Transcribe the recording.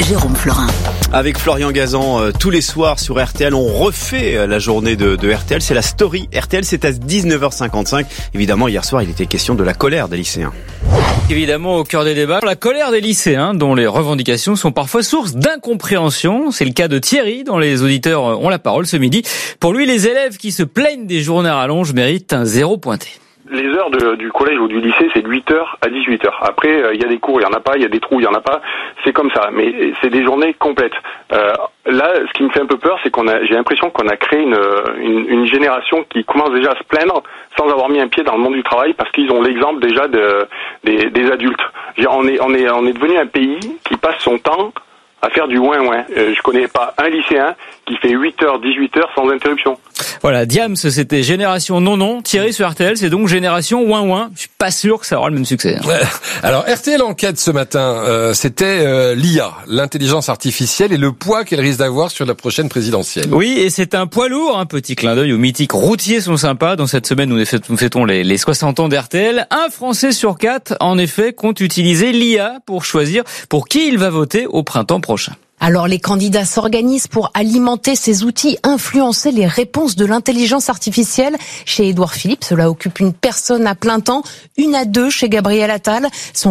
Jérôme Florin. Avec Florian Gazan, tous les soirs sur RTL, on refait la journée de RTL. C'est la story RTL, c'est à 19h55. Évidemment, hier soir, il était question de la colère des lycéens. Évidemment, au cœur des débats, la colère des lycéens, dont les revendications sont parfois source d'incompréhension. C'est le cas de Thierry, dont les auditeurs ont la parole ce midi. Pour lui, les élèves qui se plaignent des journées à rallonge méritent un 0 pointé. Les heures du collège ou du lycée, c'est de 8h à 18h. Après, il y a des cours, il y en a pas, il y a des trous, il y en a pas. C'est comme ça, mais c'est des journées complètes. Là, ce qui me fait un peu peur, c'est j'ai l'impression qu'on a créé une génération qui commence déjà à se plaindre sans avoir mis un pied dans le monde du travail parce qu'ils ont l'exemple déjà des adultes. On est devenu un pays qui passe son temps à faire du ouin-ouin. Je connais pas un lycéen qui fait 8h, 18h sans interruption. Voilà, Diams, c'était Génération Non. Thierry sur RTL, c'est donc Génération Ouin-Ouin. Je suis pas sûr que ça aura le même succès. Alors, RTL Enquête ce matin, c'était l'IA, l'intelligence artificielle et le poids qu'elle risque d'avoir sur la prochaine présidentielle. Oui, et c'est un poids lourd, un petit clin d'œil aux mythiques routiers sont sympas. Dans cette semaine, nous fêtons les 60 ans d'RTL. Un Français sur 4, en effet, compte utiliser l'IA pour choisir pour qui il va voter au printemps prochain. Alors les candidats s'organisent pour alimenter ces outils, influencer les réponses de l'intelligence artificielle. Chez Édouard Philippe, cela occupe une personne à plein temps, 1 à 2 chez Gabriel Attal.